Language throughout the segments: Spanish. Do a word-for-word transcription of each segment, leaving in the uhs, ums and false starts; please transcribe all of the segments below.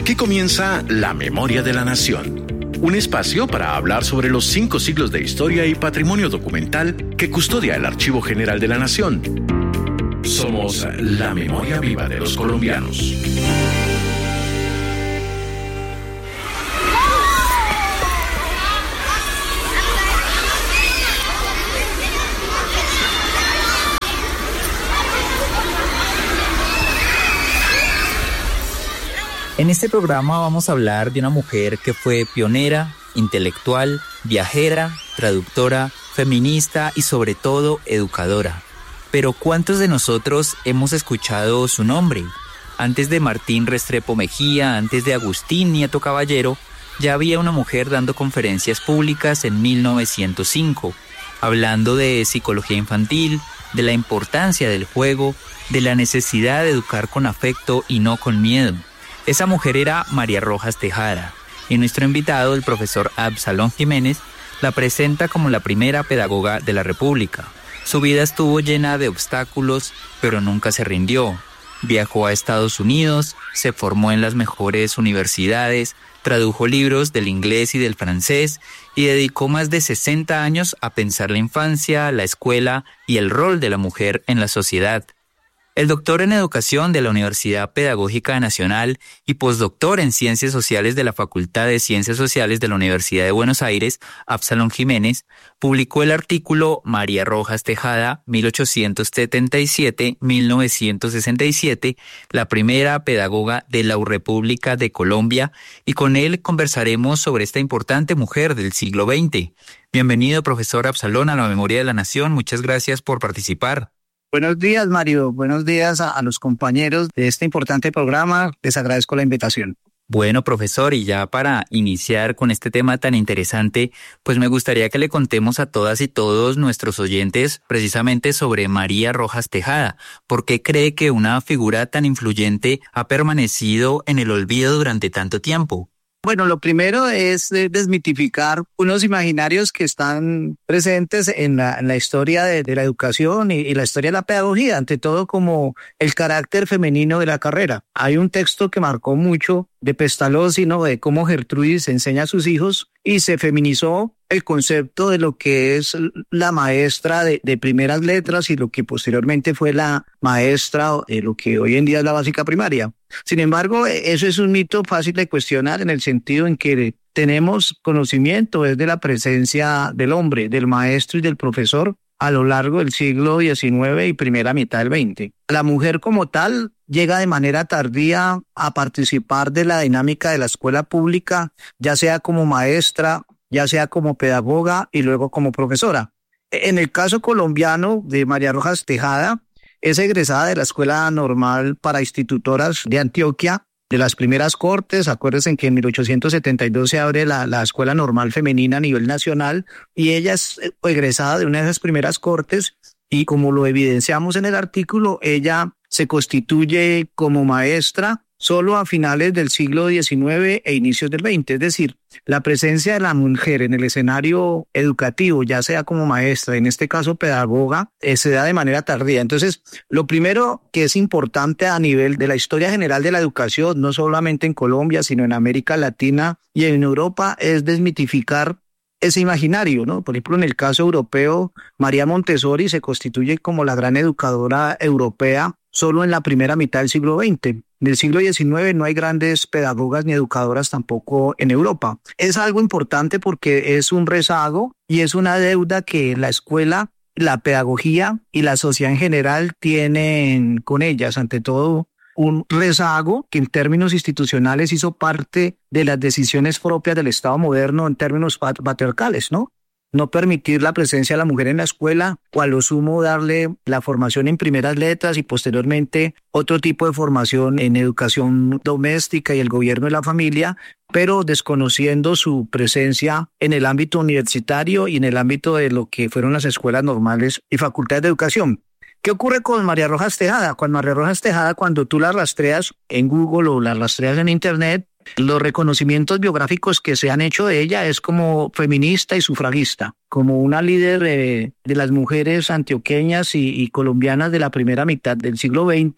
Aquí comienza La Memoria de la Nación, un espacio para hablar sobre los cinco siglos de historia y patrimonio documental que custodia el Archivo General de la Nación. Somos la memoria viva de los colombianos. En este programa vamos a hablar de una mujer que fue pionera, intelectual, viajera, traductora, feminista y sobre todo educadora. Pero ¿cuántos de nosotros hemos escuchado su nombre? Antes de Martín Restrepo Mejía, antes de Agustín Nieto Caballero, ya había una mujer dando conferencias públicas en mil novecientos cinco, hablando de psicología infantil, de la importancia del juego, de la necesidad de educar con afecto y no con miedo. Esa mujer era María Rojas Tejada, y nuestro invitado, el profesor Absalón Jiménez, la presenta como la primera pedagoga de la República. Su vida estuvo llena de obstáculos, pero nunca se rindió. Viajó a Estados Unidos, se formó en las mejores universidades, tradujo libros del inglés y del francés y dedicó más de sesenta años a pensar la infancia, la escuela y el rol de la mujer en la sociedad. El doctor en Educación de la Universidad Pedagógica Nacional y postdoctor en Ciencias Sociales de la Facultad de Ciencias Sociales de la Universidad de Buenos Aires, Absalón Jiménez, publicó el artículo María Rojas Tejada, mil ochocientos setenta y siete a mil novecientos sesenta y siete, la primera pedagoga de la República de Colombia, y con él conversaremos sobre esta importante mujer del siglo veinte. Bienvenido, profesor Absalón, a la Memoria de la Nación. Muchas gracias por participar. Buenos días, Mario. Buenos días a, a los compañeros de este importante programa. Les agradezco la invitación. Bueno, profesor, y ya para iniciar con este tema tan interesante, pues me gustaría que le contemos a todas y todos nuestros oyentes precisamente sobre María Rojas Tejada. ¿Por qué cree que una figura tan influyente ha permanecido en el olvido durante tanto tiempo? Bueno, lo primero es desmitificar unos imaginarios que están presentes en la, en la historia de, de la educación y, y la historia de la pedagogía, ante todo como el carácter femenino de la carrera. Hay un texto que marcó mucho de Pestalozzi, ¿no?, de cómo Gertrudis enseña a sus hijos, y se feminizó el concepto de lo que es la maestra de, de primeras letras y lo que posteriormente fue la maestra de lo que hoy en día es la básica primaria. Sin embargo, eso es un mito fácil de cuestionar en el sentido en que tenemos conocimiento desde la presencia del hombre, del maestro y del profesor a lo largo del siglo diecinueve y primera mitad del veinte. La mujer como tal llega de manera tardía a participar de la dinámica de la escuela pública, ya sea como maestra, ya sea como pedagoga y luego como profesora. En el caso colombiano de María Rojas Tejada, es egresada de la Escuela Normal para Institutoras de Antioquia, de las primeras cortes. Acuérdense que en mil ochocientos setenta y dos se abre la, la Escuela Normal Femenina a nivel nacional, y ella es egresada de una de esas primeras cortes, y como lo evidenciamos en el artículo, ella se constituye como maestra solo a finales del siglo diecinueve e inicios del veinte. Es decir, la presencia de la mujer en el escenario educativo, ya sea como maestra, en este caso pedagoga, eh, se da de manera tardía. Entonces, lo primero que es importante a nivel de la historia general de la educación, no solamente en Colombia, sino en América Latina y en Europa, es desmitificar ese imaginario, ¿no? Por ejemplo, en el caso europeo, María Montessori se constituye como la gran educadora europea solo en la primera mitad del siglo veinte. En el siglo diecinueve no hay grandes pedagogas ni educadoras tampoco en Europa. Es algo importante porque es un rezago y es una deuda que la escuela, la pedagogía y la sociedad en general tienen con ellas. Ante todo, un rezago que en términos institucionales hizo parte de las decisiones propias del Estado moderno en términos patriarcales, ¿no? No permitir la presencia de la mujer en la escuela, o a lo sumo darle la formación en primeras letras y posteriormente otro tipo de formación en educación doméstica y el gobierno de la familia, pero desconociendo su presencia en el ámbito universitario y en el ámbito de lo que fueron las escuelas normales y facultades de educación. ¿Qué ocurre con María Rojas Tejada? Con María Rojas Tejada, cuando tú la rastreas en Google o la rastreas en Internet, los reconocimientos biográficos que se han hecho de ella es como feminista y sufragista, como una líder eh, de las mujeres antioqueñas y, y colombianas de la primera mitad del siglo veinte,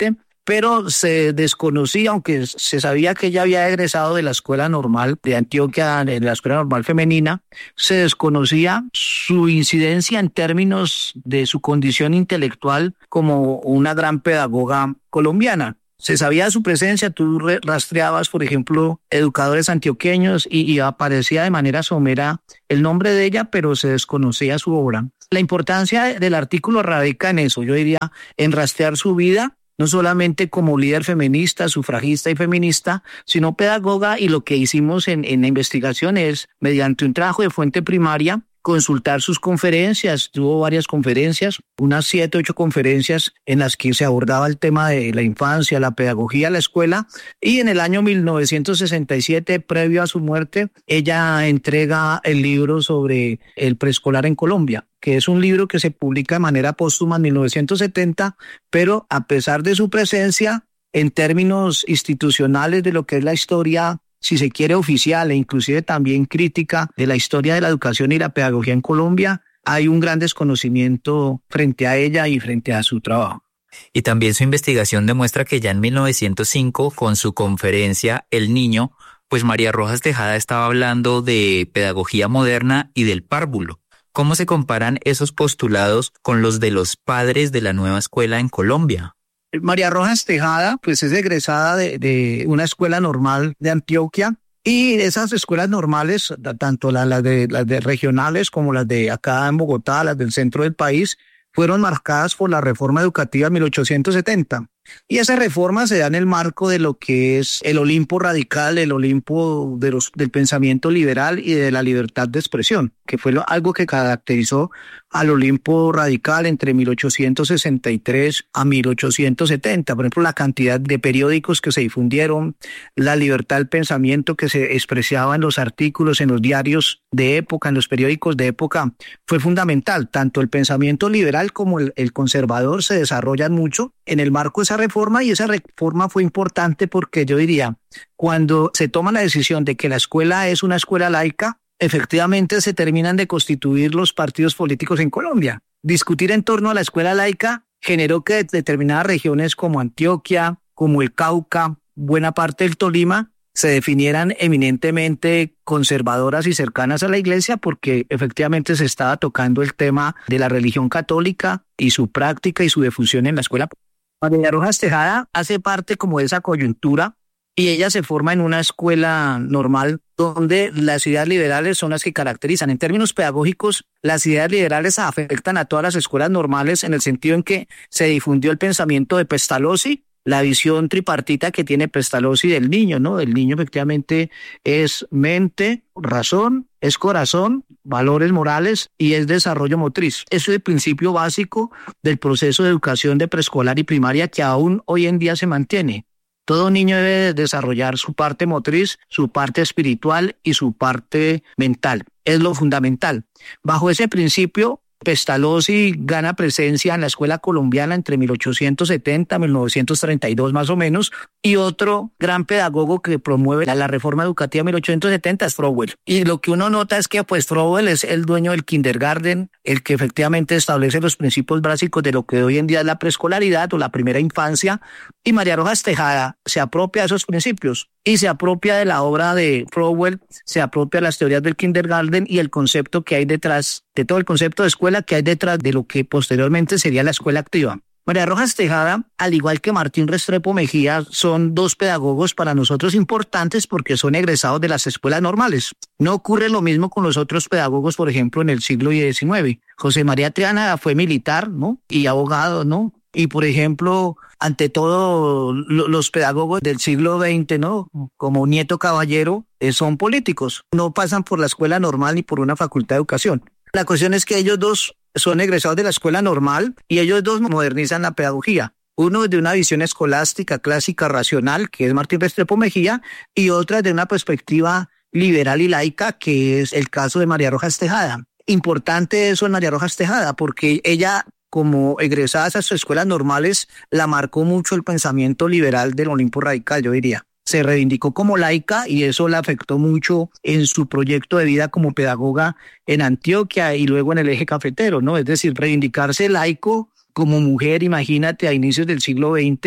pero se desconocía, aunque se sabía que ella había egresado de la Escuela Normal de Antioquia, de la Escuela Normal Femenina, se desconocía su incidencia en términos de su condición intelectual como una gran pedagoga colombiana. Se sabía su presencia, tú rastreabas, por ejemplo, educadores antioqueños y, y aparecía de manera somera el nombre de ella, pero se desconocía su obra. La importancia del artículo radica en eso, yo diría, en rastrear su vida, no solamente como líder feminista, sufragista y feminista, sino pedagoga, y lo que hicimos en, en la investigación es, mediante un trabajo de fuente primaria, consultar sus conferencias. Tuvo varias conferencias, unas siete, ocho conferencias en las que se abordaba el tema de la infancia, la pedagogía, la escuela, y en el año mil novecientos sesenta y siete, previo a su muerte, ella entrega el libro sobre el preescolar en Colombia, que es un libro que se publica de manera póstuma en mil novecientos setenta, pero a pesar de su presencia, en términos institucionales de lo que es la historia, si se quiere, oficial e inclusive también crítica de la historia de la educación y la pedagogía en Colombia, hay un gran desconocimiento frente a ella y frente a su trabajo. Y también su investigación demuestra que ya en mil novecientos cinco, con su conferencia El Niño, pues María Rojas Tejada estaba hablando de pedagogía moderna y del párvulo. ¿Cómo se comparan esos postulados con los de los padres de la nueva escuela en Colombia? María Rojas Tejada, pues es egresada de, de una escuela normal de Antioquia, y esas escuelas normales, tanto las, las, de, las de regionales como las de acá en Bogotá, las del centro del país, fueron marcadas por la reforma educativa de mil ochocientos setenta. Y esa reforma se da en el marco de lo que es el Olimpo radical, el Olimpo de los, del pensamiento liberal y de la libertad de expresión, que fue lo, algo que caracterizó al Olimpo radical entre mil ochocientos sesenta y tres a mil ochocientos setenta. Por ejemplo, la cantidad de periódicos que se difundieron, la libertad del pensamiento que se expresaba en los artículos, en los diarios de época, en los periódicos de época, fue fundamental. Tanto el pensamiento liberal como el, el conservador se desarrollan mucho en el marco de esa reforma, y esa reforma fue importante porque yo diría, cuando se toma la decisión de que la escuela es una escuela laica, efectivamente se terminan de constituir los partidos políticos en Colombia. Discutir en torno a la escuela laica generó que determinadas regiones como Antioquia, como el Cauca, buena parte del Tolima, se definieran eminentemente conservadoras y cercanas a la iglesia, porque efectivamente se estaba tocando el tema de la religión católica y su práctica y su difusión en la escuela. María Rojas Tejada hace parte como de esa coyuntura, y ella se forma en una escuela normal donde las ideas liberales son las que caracterizan. En términos pedagógicos, las ideas liberales afectan a todas las escuelas normales en el sentido en que se difundió el pensamiento de Pestalozzi, la visión tripartita que tiene Pestalozzi del niño, ¿no? El niño efectivamente es mente, razón, es corazón, valores morales y es desarrollo motriz. Eso es el principio básico del proceso de educación de preescolar y primaria, que aún hoy en día se mantiene. Todo niño debe desarrollar su parte motriz, su parte espiritual y su parte mental. Es lo fundamental. Bajo ese principio, Pestalozzi gana presencia en la escuela colombiana entre mil ochocientos setenta y mil novecientos treinta y dos más o menos, y otro gran pedagogo que promueve la, la reforma educativa de mil ochocientos setenta es Froebel. Y lo que uno nota es que pues Froebel es el dueño del kindergarten, el que efectivamente establece los principios básicos de lo que hoy en día es la preescolaridad o la primera infancia, y María Rojas Tejada se apropia de esos principios y se apropia de la obra de Froebel, se apropia de las teorías del kindergarten y el concepto que hay detrás, de todo el concepto de escuela que hay detrás de lo que posteriormente sería la escuela activa. María Rojas Tejada, al igual que Martín Restrepo Mejía, son dos pedagogos para nosotros importantes porque son egresados de las escuelas normales. No ocurre lo mismo con los otros pedagogos, por ejemplo, en el siglo diecinueve. José María Triana fue militar, ¿no? Y abogado, ¿no? Y, por ejemplo, ante todo, los pedagogos del siglo veinte, ¿no? Como Nieto Caballero, eh, son políticos. No pasan por la escuela normal ni por una facultad de educación. La cuestión es que ellos dos son egresados de la escuela normal y ellos dos modernizan la pedagogía. Uno de una visión escolástica, clásica, racional, que es Martín Restrepo Mejía, y otra de una perspectiva liberal y laica, que es el caso de María Rojas Tejada. Importante eso en María Rojas Tejada, porque ella, como egresada a esas escuelas normales, la marcó mucho el pensamiento liberal del Olimpo radical, yo diría. Se reivindicó como laica y eso la afectó mucho en su proyecto de vida como pedagoga en Antioquia y luego en el eje cafetero, ¿no? Es decir, reivindicarse laico como mujer, imagínate, a inicios del siglo veinte,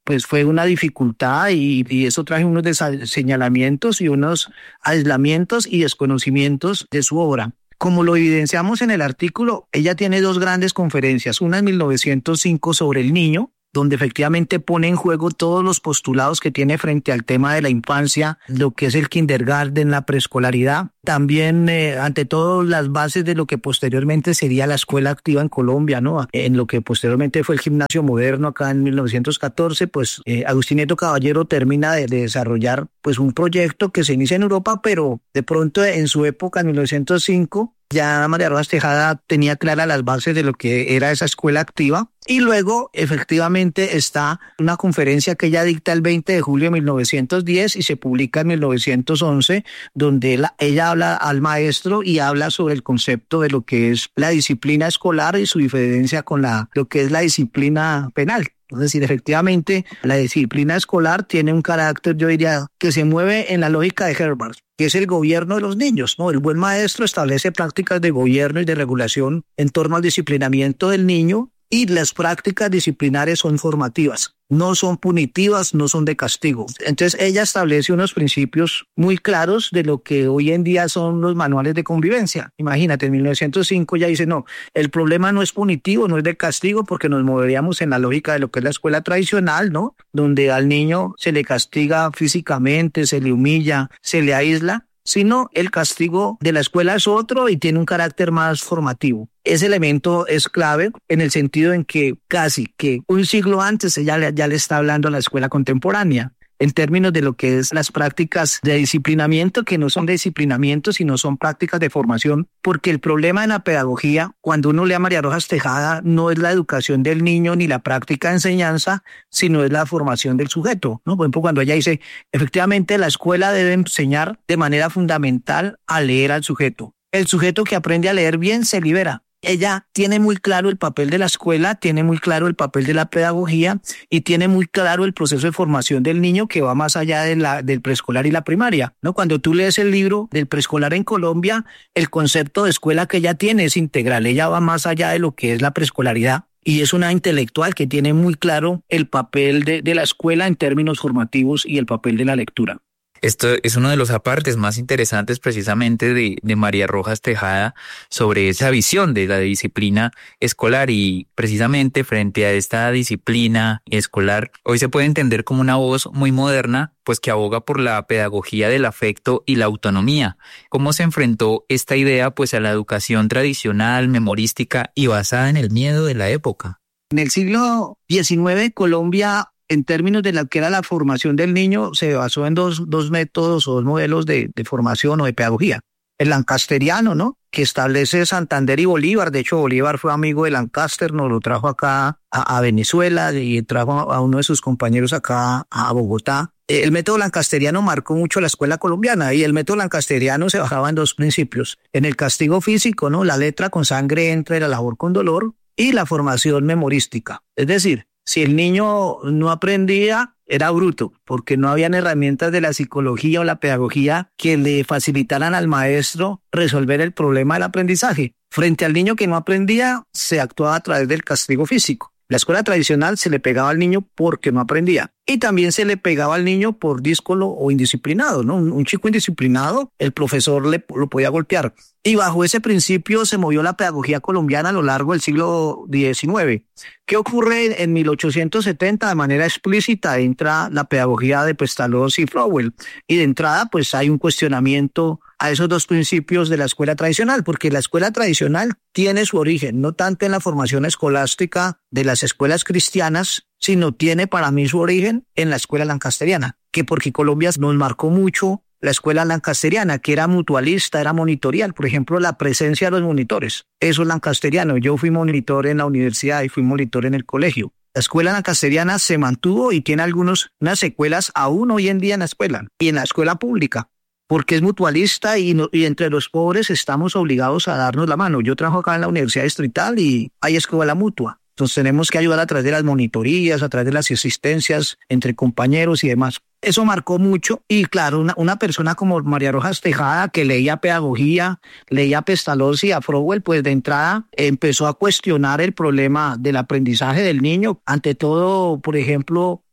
pues fue una dificultad y, y eso trajo unos desa- señalamientos y unos aislamientos y desconocimientos de su obra. Como lo evidenciamos en el artículo, ella tiene dos grandes conferencias, una en mil novecientos cinco sobre el niño, donde efectivamente pone en juego todos los postulados que tiene frente al tema de la infancia, lo que es el kindergarten, la preescolaridad, también eh, ante todo las bases de lo que posteriormente sería la escuela activa en Colombia, ¿no? En lo que posteriormente fue el gimnasio moderno acá en mil novecientos catorce, pues eh, Agustín Nieto Caballero termina de, de desarrollar pues un proyecto que se inicia en Europa, pero de pronto en su época, en mil novecientos cinco, ya María Rojas Tejada tenía claras las bases de lo que era esa escuela activa. Y luego, efectivamente, está una conferencia que ella dicta el veinte de julio de mil novecientos diez y se publica en mil novecientos once, donde la, ella habla al maestro y habla sobre el concepto de lo que es la disciplina escolar y su diferencia con la, lo que es la disciplina penal. Es decir, efectivamente, la disciplina escolar tiene un carácter, yo diría, que se mueve en la lógica de Herbart, que es el gobierno de los niños, ¿no? El buen maestro establece prácticas de gobierno y de regulación en torno al disciplinamiento del niño, y las prácticas disciplinarias son formativas, no son punitivas, no son de castigo. Entonces ella establece unos principios muy claros de lo que hoy en día son los manuales de convivencia. Imagínate, en mil novecientos cinco ya dice, no, el problema no es punitivo, no es de castigo, porque nos moveríamos en la lógica de lo que es la escuela tradicional, ¿no? Donde al niño se le castiga físicamente, se le humilla, se le aísla, sino el castigo de la escuela es otro y tiene un carácter más formativo. Ese elemento es clave en el sentido en que casi que un siglo antes ella ya le está hablando a la escuela contemporánea en términos de lo que es las prácticas de disciplinamiento, que no son de disciplinamiento, sino son prácticas de formación, porque el problema en la pedagogía, cuando uno lee a María Rojas Tejada, no es la educación del niño ni la práctica de enseñanza, sino es la formación del sujeto, ¿no? Por ejemplo, cuando ella dice, efectivamente la escuela debe enseñar de manera fundamental a leer al sujeto. El sujeto que aprende a leer bien se libera. Ella tiene muy claro el papel de la escuela, tiene muy claro el papel de la pedagogía y tiene muy claro el proceso de formación del niño que va más allá de la, del preescolar y la primaria, ¿no? Cuando tú lees el libro del preescolar en Colombia, el concepto de escuela que ella tiene es integral, ella va más allá de lo que es la preescolaridad. Y es una intelectual que tiene muy claro el papel de, de la escuela en términos formativos y el papel de la lectura. Esto es uno de los apartes más interesantes precisamente de, de María Rojas Tejada sobre esa visión de la disciplina escolar y precisamente frente a esta disciplina escolar hoy se puede entender como una voz muy moderna pues que aboga por la pedagogía del afecto y la autonomía. ¿Cómo se enfrentó esta idea pues a la educación tradicional, memorística y basada en el miedo de la época? En el siglo diecinueve Colombia, en términos de lo que era la formación del niño, se basó en dos, dos métodos o dos modelos de, de formación o de pedagogía. El lancasteriano, ¿no? Que establece Santander y Bolívar. De hecho, Bolívar fue amigo de Lancaster, nos lo trajo acá a, a Venezuela y trajo a uno de sus compañeros acá a Bogotá. El método lancasteriano marcó mucho la escuela colombiana y el método lancasteriano se basaba en dos principios. En el castigo físico, ¿no? La letra con sangre entra y la labor con dolor, y la formación memorística. Es decir, si el niño no aprendía, era bruto, porque no habían herramientas de la psicología o la pedagogía que le facilitaran al maestro resolver el problema del aprendizaje. Frente al niño que no aprendía, se actuaba a través del castigo físico. La escuela tradicional se le pegaba al niño porque no aprendía. Y también se le pegaba al niño por díscolo o indisciplinado, ¿no? Un, un chico indisciplinado, el profesor le, lo podía golpear. Y bajo ese principio se movió la pedagogía colombiana a lo largo del siglo diecinueve. ¿Qué ocurre en mil ochocientos setenta? De manera explícita entra la pedagogía de Pestalozzi y Froebel. Y de entrada, pues hay un cuestionamiento a esos dos principios de la escuela tradicional, porque la escuela tradicional tiene su origen, no tanto en la formación escolástica de las escuelas cristianas, sino tiene para mí su origen en la escuela lancasteriana, que porque Colombia nos marcó mucho la escuela lancasteriana, que era mutualista, era monitorial. Por ejemplo, la presencia de los monitores, eso es lancasteriano. Yo fui monitor en la universidad y fui monitor en el colegio. La escuela lancasteriana se mantuvo y tiene algunas unas secuelas aún hoy en día en la escuela y en la escuela pública, porque es mutualista y, no, y entre los pobres estamos obligados a darnos la mano. Yo trabajo acá en la Universidad Distrital y hay escuela mutua. Entonces tenemos que ayudar a través de las monitorías, a través de las asistencias entre compañeros y demás. Eso marcó mucho y claro, una, una persona como María Rojas Tejada que leía pedagogía, leía a Pestalozzi y a Froebel, pues de entrada empezó a cuestionar el problema del aprendizaje del niño. Ante todo, por ejemplo,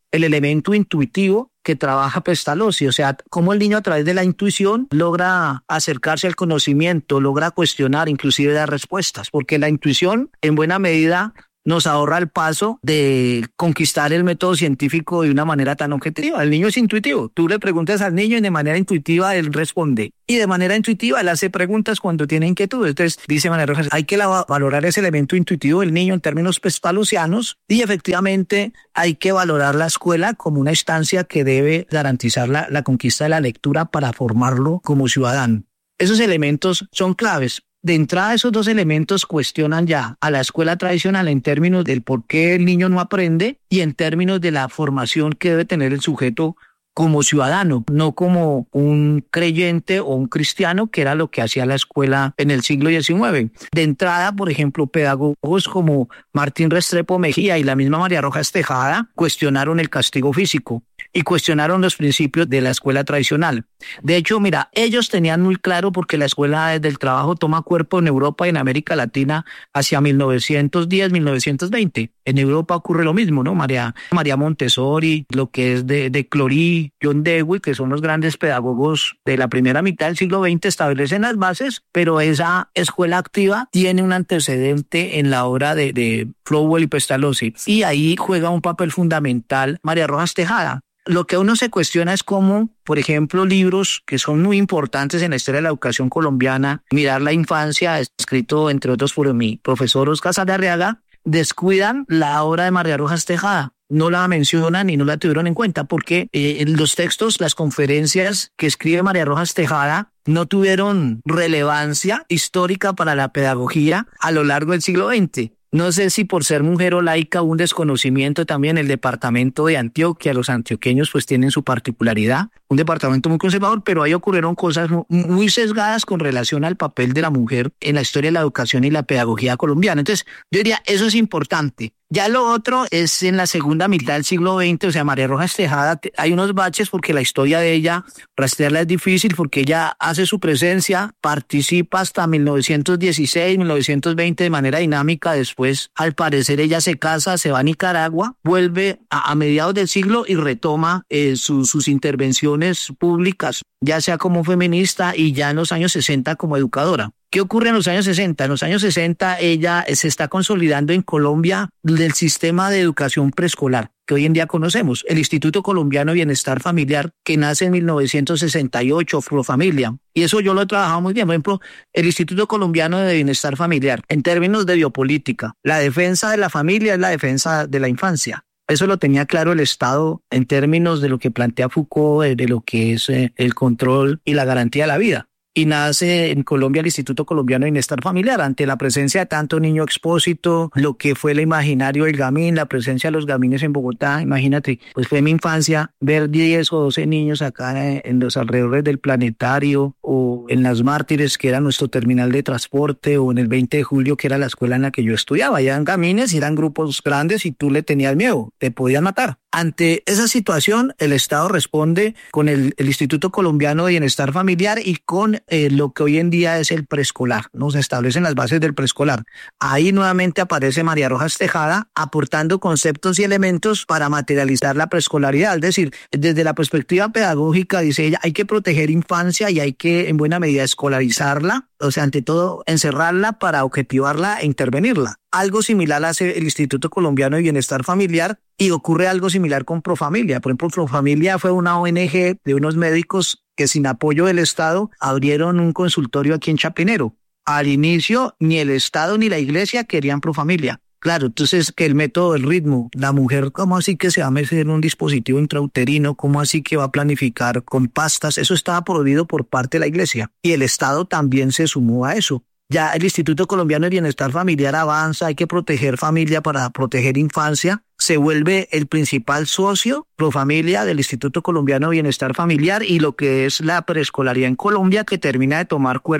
el elemento intuitivo que trabaja Pestalozzi, o sea, cómo el niño a través de la intuición logra acercarse al conocimiento, logra cuestionar, inclusive dar respuestas, porque la intuición en buena medida nos ahorra el paso de conquistar el método científico de una manera tan objetiva. El niño es intuitivo. Tú le preguntas al niño y de manera intuitiva él responde. Y de manera intuitiva él hace preguntas cuando tiene inquietud. Entonces, dice María Rojas, hay que la, valorar ese elemento intuitivo del niño en términos pestalozzianos y efectivamente hay que valorar la escuela como una instancia que debe garantizar la, la conquista de la lectura para formarlo como ciudadano. Esos elementos son claves. De entrada, esos dos elementos cuestionan ya a la escuela tradicional en términos del por qué el niño no aprende y en términos de la formación que debe tener el sujeto como ciudadano, no como un creyente o un cristiano, que era lo que hacía la escuela en el siglo diecinueve. De entrada, por ejemplo, pedagogos como Martín Restrepo Mejía y la misma María Rojas Tejada cuestionaron el castigo físico y cuestionaron los principios de la escuela tradicional. De hecho, mira, ellos tenían muy claro, porque la escuela del trabajo toma cuerpo en Europa y en América Latina hacia mil novecientos diez, mil novecientos veinte. En Europa ocurre lo mismo, ¿no? María, María Montessori, lo que es de, de Clorí, John Dewey, que son los grandes pedagogos de la primera mitad del siglo veinte, establecen las bases, pero esa escuela activa tiene un antecedente en la obra de, de Flowell y Pestalozzi, y ahí juega un papel fundamental María Rojas Tejada. Lo que uno se cuestiona es cómo, por ejemplo, libros que son muy importantes en la historia de la educación colombiana, Mirar la infancia, escrito entre otros por mi profesor Oscar Saldarriaga, descuidan la obra de María Rojas Tejada. No la mencionan y no la tuvieron en cuenta porque eh, en los textos, las conferencias que escribe María Rojas Tejada no tuvieron relevancia histórica para la pedagogía a lo largo del siglo veinte. No sé si por ser mujer o laica, un desconocimiento también. El departamento de Antioquia, los antioqueños pues tienen su particularidad, un departamento muy conservador, pero ahí ocurrieron cosas muy sesgadas con relación al papel de la mujer en la historia de la educación y la pedagogía colombiana. Entonces, yo diría, eso es importante. Ya lo otro es en la segunda mitad del siglo veinte, o sea, María Rojas Tejada, hay unos baches porque la historia de ella, rastrearla es difícil porque ella hace su presencia, participa hasta mil novecientos dieciséis, mil novecientos veinte de manera dinámica. Después, al parecer, ella se casa, se va a Nicaragua, vuelve a, a mediados del siglo y retoma eh, su, sus intervenciones públicas, ya sea como feminista y ya en los años sesenta como educadora. ¿Qué ocurre en los años sesenta? En los años sesenta ella se está consolidando en Colombia del sistema de educación preescolar que hoy en día conocemos, el Instituto Colombiano de Bienestar Familiar, que nace en mil novecientos sesenta y ocho, Profamilia. Y eso yo lo he trabajado muy bien. Por ejemplo, el Instituto Colombiano de Bienestar Familiar, en términos de biopolítica, la defensa de la familia es la defensa de la infancia. Eso lo tenía claro el Estado en términos de lo que plantea Foucault, de, de lo que es eh, el control y la garantía de la vida. Y nace en Colombia el Instituto Colombiano de Bienestar Familiar ante la presencia de tanto niño expósito, lo que fue el imaginario del gamín, la presencia de los gamines en Bogotá. Imagínate, pues fue mi infancia ver diez o doce niños acá en los alrededores del Planetario o en Las Mártires, que era nuestro terminal de transporte, o en el veinte de julio, que era la escuela en la que yo estudiaba. Allá eran gamines y eran grupos grandes y tú le tenías miedo, te podían matar. Ante esa situación, el Estado responde con el, el Instituto Colombiano de Bienestar Familiar y con eh, lo que hoy en día es el preescolar. Nos establecen las bases del preescolar. Ahí nuevamente aparece María Rojas Tejada aportando conceptos y elementos para materializar la preescolaridad. Es decir, desde la perspectiva pedagógica, dice ella, hay que proteger infancia y hay que en buena medida escolarizarla. O sea, ante todo, encerrarla para objetivarla e intervenirla. Algo similar hace el Instituto Colombiano de Bienestar Familiar y ocurre algo similar con Profamilia. Por ejemplo, Profamilia fue una O N G de unos médicos que sin apoyo del Estado abrieron un consultorio aquí en Chapinero. Al inicio, ni el Estado ni la Iglesia querían Profamilia. Claro, entonces que el método del ritmo, la mujer, ¿cómo así que se va a meter en un dispositivo intrauterino? ¿Cómo así que va a planificar con pastas? Eso estaba prohibido por parte de la Iglesia y el Estado también se sumó a eso. Ya el Instituto Colombiano de Bienestar Familiar avanza, hay que proteger familia para proteger infancia. Se vuelve el principal socio, Profamilia, del Instituto Colombiano de Bienestar Familiar y lo que es la preescolaridad en Colombia, que termina de tomar cuerpo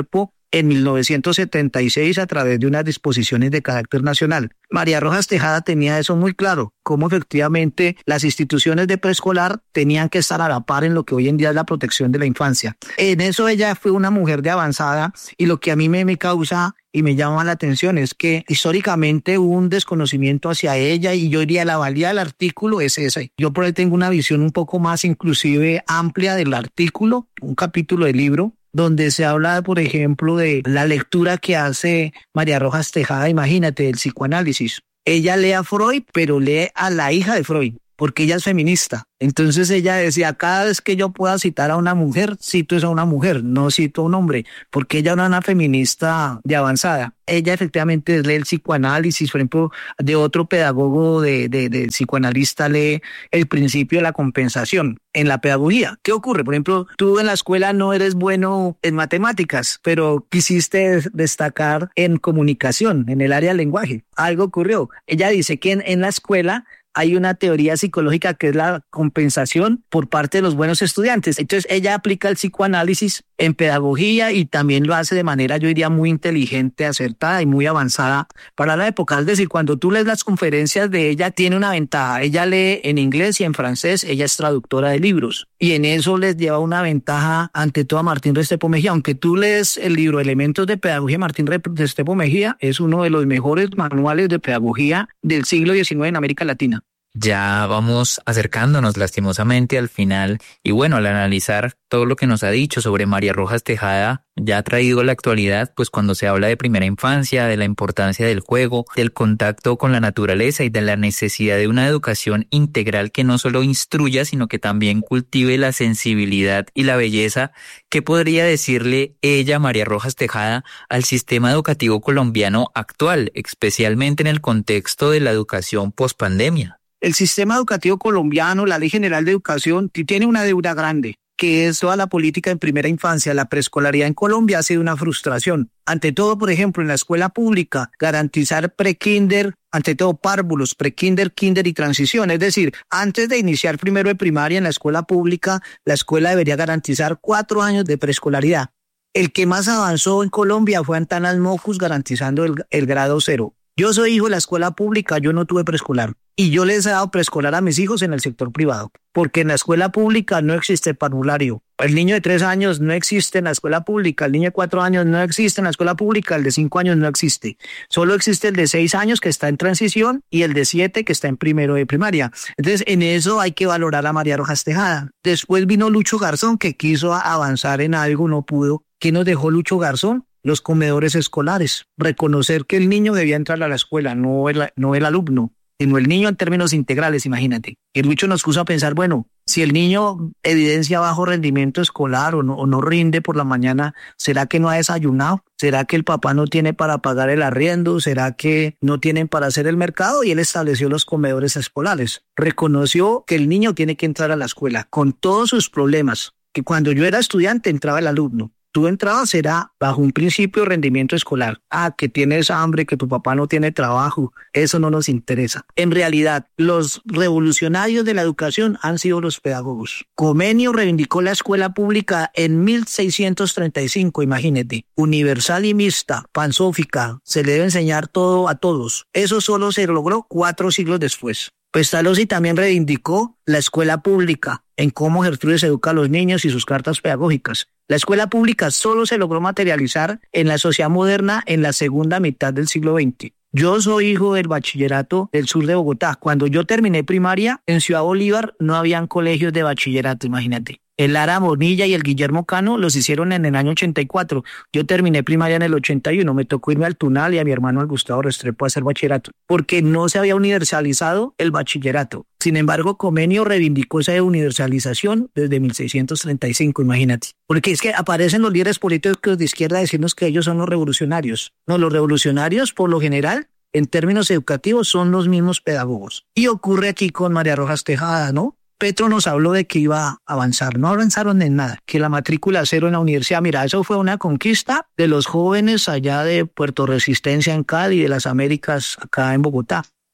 en mil novecientos setenta y seis a través de unas disposiciones de carácter nacional. María Rojas Tejada tenía eso muy claro, cómo efectivamente las instituciones de preescolar tenían que estar a la par en lo que hoy en día es la protección de la infancia. En eso ella fue una mujer de avanzada, y lo que a mí me, me causa y me llama la atención es que históricamente hubo un desconocimiento hacia ella, y yo diría la valía del artículo es esa. Yo por ahí tengo una visión un poco más inclusive amplia del artículo, un capítulo del libro, donde se habla, por ejemplo, de la lectura que hace María Rojas Tejada, imagínate, del psicoanálisis. Ella lee a Freud, pero lee a la hija de Freud, porque ella es feminista. Entonces ella decía, cada vez que yo pueda citar a una mujer, cito es a una mujer, no cito a un hombre, porque ella era una feminista de avanzada. Ella efectivamente lee el psicoanálisis, por ejemplo, de otro pedagogo de, de, de psicoanalista lee el principio de la compensación en la pedagogía. ¿Qué ocurre? Por ejemplo, tú en la escuela no eres bueno en matemáticas, pero quisiste destacar en comunicación, en el área del lenguaje. Algo ocurrió. Ella dice que en, en la escuela hay una teoría psicológica que es la compensación por parte de los buenos estudiantes. Entonces ella aplica el psicoanálisis en pedagogía y también lo hace de manera, yo diría, muy inteligente, acertada y muy avanzada para la época. Es decir, cuando tú lees las conferencias de ella, tiene una ventaja. Ella lee en inglés y en francés, ella es traductora de libros. Y en eso les lleva una ventaja ante todo a Martín Restrepo Mejía. Aunque tú lees el libro Elementos de Pedagogía de Martín Restrepo Mejía, es uno de los mejores manuales de pedagogía del siglo diecinueve en América Latina. Ya vamos acercándonos lastimosamente al final, y bueno, al analizar todo lo que nos ha dicho sobre María Rojas Tejada, ya ha traído la actualidad, pues cuando se habla de primera infancia, de la importancia del juego, del contacto con la naturaleza y de la necesidad de una educación integral que no solo instruya, sino que también cultive la sensibilidad y la belleza. ¿Qué podría decirle ella, María Rojas Tejada, al sistema educativo colombiano actual, especialmente en el contexto de la educación pospandemia? El sistema educativo colombiano, la Ley General de Educación, tiene una deuda grande, que es toda la política en primera infancia. La preescolaridad en Colombia ha sido una frustración. Ante todo, por ejemplo, en la escuela pública, garantizar pre-kinder, ante todo párvulos, pre-kinder, kinder y transición. Es decir, antes de iniciar primero de primaria en la escuela pública, la escuela debería garantizar cuatro años de preescolaridad. El que más avanzó en Colombia fue Antanas Mocus, garantizando el, el grado cero. Yo soy hijo de la escuela pública, yo no tuve preescolar. Y yo les he dado preescolar a mis hijos en el sector privado, porque en la escuela pública no existe parvulario. El niño de tres años no existe en la escuela pública, el niño de cuatro años no existe en la escuela pública, el de cinco años no existe. Solo existe el de seis años que está en transición y el de siete que está en primero de primaria. Entonces, en eso hay que valorar a María Rojas Tejada. Después vino Lucho Garzón, que quiso avanzar en algo, no pudo. ¿Qué nos dejó Lucho Garzón? Los comedores escolares. Reconocer que el niño debía entrar a la escuela, no el, no el alumno, sino el niño en términos integrales, imagínate. El Lucho nos puso a pensar, bueno, si el niño evidencia bajo rendimiento escolar o no, o no rinde por la mañana, ¿será que no ha desayunado? ¿Será que el papá no tiene para pagar el arriendo? ¿Será que no tienen para hacer el mercado? Y él estableció los comedores escolares. Reconoció que el niño tiene que entrar a la escuela con todos sus problemas, que cuando yo era estudiante entraba el alumno. Tú entrabas será bajo un principio de rendimiento escolar. Ah, que tienes hambre, que tu papá no tiene trabajo. Eso no nos interesa. En realidad, los revolucionarios de la educación han sido los pedagogos. Comenio reivindicó la escuela pública en mil seiscientos treinta y cinco, imagínate. Universal y mixta, pansófica. Se le debe enseñar todo a todos. Eso solo se logró cuatro siglos después. Pestalozzi también reivindicó la escuela pública en cómo Gertrudis educa a los niños y sus cartas pedagógicas. La escuela pública solo se logró materializar en la sociedad moderna en la segunda mitad del siglo veinte. Yo soy hijo del bachillerato del sur de Bogotá. Cuando yo terminé primaria, en Ciudad Bolívar no habían colegios de bachillerato, imagínate. El Lara Bonilla y el Guillermo Cano los hicieron en el año ochenta y cuatro. Yo terminé primaria en el ochenta y uno. Me tocó irme al Tunal y a mi hermano al Gustavo Restrepo a hacer bachillerato, porque no se había universalizado el bachillerato. Sin embargo, Comenio reivindicó esa universalización desde mil seiscientos treinta y cinco, imagínate. Porque es que aparecen los líderes políticos de izquierda a decirnos que ellos son los revolucionarios. No, los revolucionarios, por lo general, en términos educativos, son los mismos pedagogos. Y ocurre aquí con María Rojas Tejada, ¿no? Petro nos habló de que iba a avanzar, no avanzaron en nada, que la matrícula cero en la universidad, mira, eso fue una conquista de los jóvenes allá de Puerto Resistencia en Cali y de las Américas acá en Bogotá.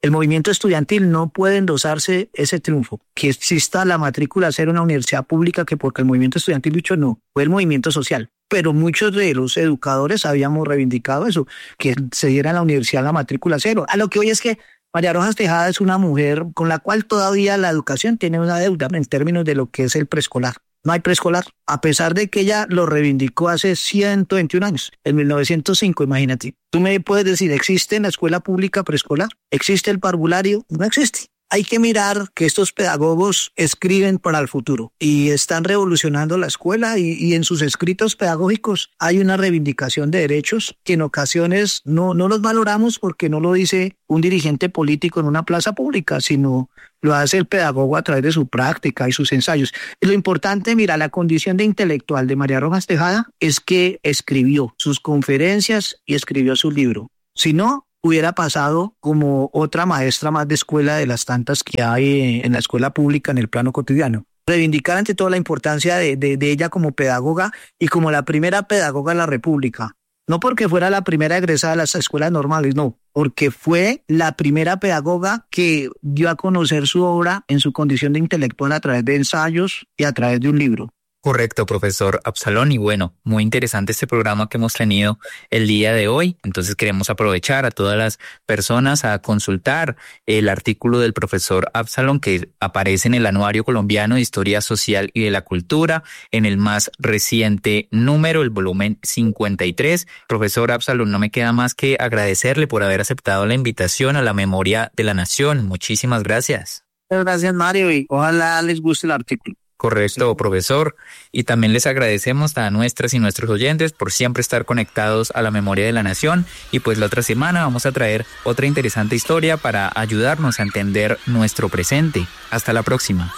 El movimiento estudiantil no puede endosarse ese triunfo. Que exista la matrícula cero en una universidad pública, que porque el movimiento estudiantil luchó, no, fue el movimiento social. Pero muchos de los educadores habíamos reivindicado eso, que se diera en la universidad la matrícula cero. A lo que hoy es que María Rojas Tejada es una mujer con la cual todavía la educación tiene una deuda en términos de lo que es el preescolar. No hay preescolar, a pesar de que ella lo reivindicó hace ciento veintiún años, en mil novecientos cinco, imagínate. Tú me puedes decir, ¿existe en la escuela pública preescolar? ¿Existe el parvulario? No existe. Hay que mirar que estos pedagogos escriben para el futuro y están revolucionando la escuela y, y en sus escritos pedagógicos hay una reivindicación de derechos que en ocasiones no, no los valoramos porque no lo dice un dirigente político en una plaza pública, sino lo hace el pedagogo a través de su práctica y sus ensayos. Y lo importante, mira, la condición de intelectual de María Rojas Tejada es que escribió sus conferencias y escribió su libro. Si no, hubiera pasado como otra maestra más de escuela de las tantas que hay en la escuela pública en el plano cotidiano. Reivindicar ante todo la importancia de, de, de ella como pedagoga y como la primera pedagoga de la República. No porque fuera la primera egresada de las escuelas normales, no, porque fue la primera pedagoga que dio a conocer su obra en su condición de intelectual a través de ensayos y a través de un libro. Correcto, profesor Absalón. Y bueno, muy interesante este programa que hemos tenido el día de hoy. Entonces queremos aprovechar a todas las personas a consultar el artículo del profesor Absalón que aparece en el Anuario Colombiano de Historia Social y de la Cultura, en el más reciente número, el volumen cincuenta y tres. Profesor Absalón, no me queda más que agradecerle por haber aceptado la invitación a la Memoria de la Nación. Muchísimas gracias. Gracias, Mario, y ojalá les guste el artículo. Correcto, profesor. Y también les agradecemos a nuestras y nuestros oyentes por siempre estar conectados a la Memoria de la Nación. Y pues la otra semana vamos a traer otra interesante historia para ayudarnos a entender nuestro presente. Hasta la próxima.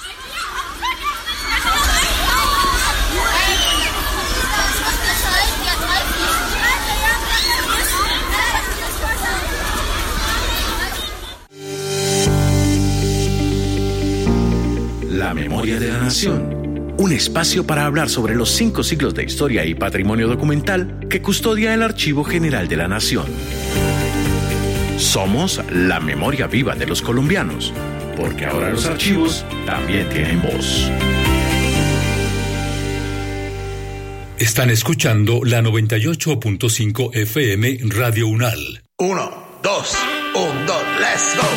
La Memoria de la Nación, un espacio para hablar sobre los cinco siglos de historia y patrimonio documental que custodia el Archivo General de la Nación. Somos la memoria viva de los colombianos, porque ahora los archivos también tienen voz. Están escuchando la noventa y ocho punto cinco F M Radio UNAL. Uno, dos, un, dos, let's go.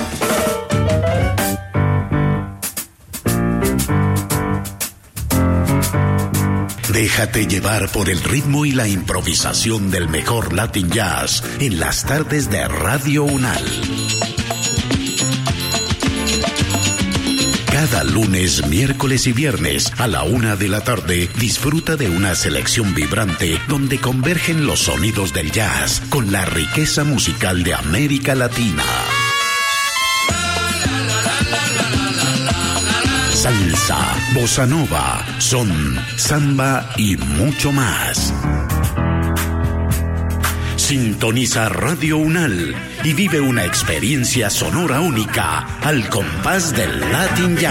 Déjate llevar por el ritmo y la improvisación del mejor Latin Jazz en las tardes de Radio UNAL. Cada lunes, miércoles y viernes a la una de la tarde, disfruta de una selección vibrante donde convergen los sonidos del jazz con la riqueza musical de América Latina. Salsa, bossa nova, son, samba y mucho más. Sintoniza Radio UNAL y vive una experiencia sonora única al compás del Latin Jazz.